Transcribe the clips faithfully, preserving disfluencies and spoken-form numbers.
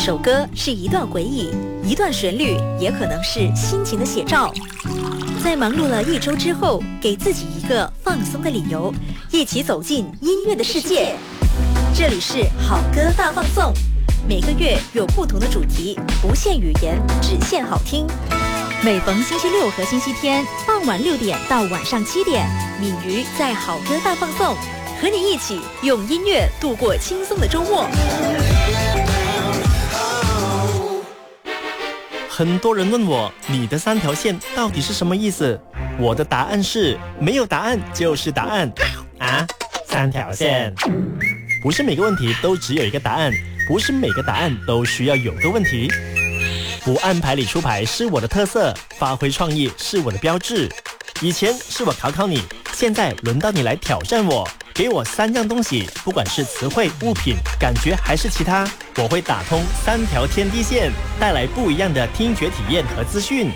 首歌是一段回忆，一段旋律也可能是心情的写照。在忙碌了一周之后，给自己一个放松的理由，一起走进音乐的世界。这里是好歌大放送，每个月有不同的主题，不限语言，只限好听。每逢星期六和星期天傍晚六点到晚上七点，敏瑜在好歌大放送，和你一起用音乐度过轻松的周末。 很多人问我，你的三条线到底是什么意思？我的答案是，没有答案就是答案。啊，三条线。不是每个问题都只有一个答案，不是每个答案都需要有个问题。不按牌理出牌是我的特色，发挥创意是我的标志。以前是我考考你，现在轮到你来挑战我。给我三样东西，不管是词汇、物品、感觉还是其他，我会打通三条天地线，带来不一样的听觉体验和资讯。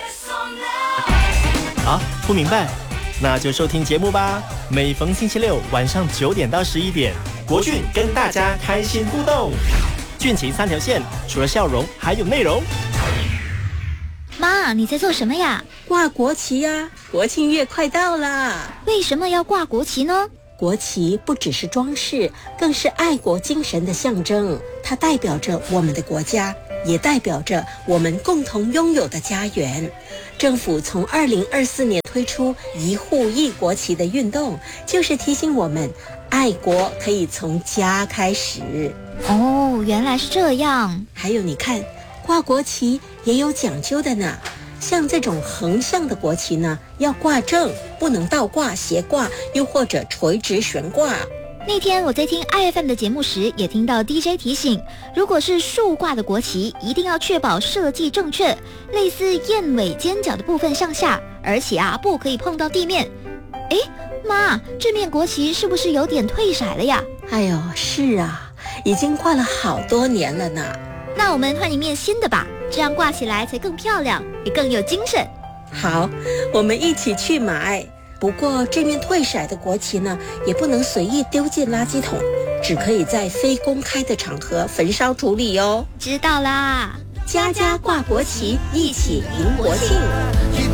啊，不明白？那就收听节目吧。每逢星期六晚上九点到十一点，国俊跟大家开心互动。俊情三条线，除了笑容还有内容。 妈，你在做什么呀？ 挂国旗呀！国庆月快到了。 为什么要挂国旗呢？ 国旗不只是装饰，更是爱国精神的象征。它代表着我们的国家，也代表着我们共同拥有的家园。政府从二零二四年推出一户一国旗的运动，就是提醒我们，爱国可以从家开始。 哦，原来是这样。 还有你看，挂国旗也有讲究的呢。像这种横向的国旗呢，要挂正，不能倒挂、斜挂，又或者垂直悬挂。 那天我在听 I F M 的节目时，也听到 D J 提醒，如果是竖挂的国旗，一定要确保设计正确，类似燕尾尖角的部分向下，而且啊，不可以碰到地面。诶，妈，这面国旗是不是有点退色了呀？ 哎呦，是啊，已经挂了好多年了呢。 那我们换一面新的吧，这样挂起来才更漂亮，也更有精神。 好，我们一起去买。不过这面退色的国旗呢，也不能随意丢进垃圾桶，只可以在非公开的场合焚烧处理哦。 知道啦， 家家挂国旗，一起迎国庆。